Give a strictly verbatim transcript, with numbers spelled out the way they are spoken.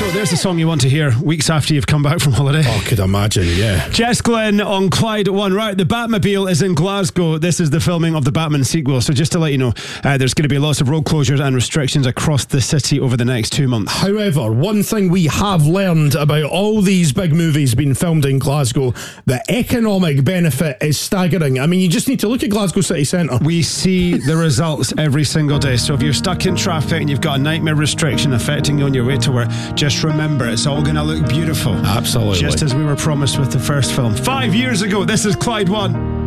So there's the song you want to hear weeks after you've come back from holiday. Oh, could imagine, yeah. Jess Glynn on Clyde One. Right, the Batmobile is in Glasgow. This is the filming of the Batman sequel. So just to let you know, uh, there's going to be lots of road closures and restrictions across the city over the next two months. However, one thing we have learned about all these big movies being filmed in Glasgow, the economic benefit is staggering. I mean, you just need to look at Glasgow City Centre. We see the results every single day. So if you're stuck in traffic and you've got a nightmare restriction affecting you on your way to work, just remember, it's all going to look beautiful. Absolutely. Just as we were promised with the first film. Five years ago, this is Clyde One.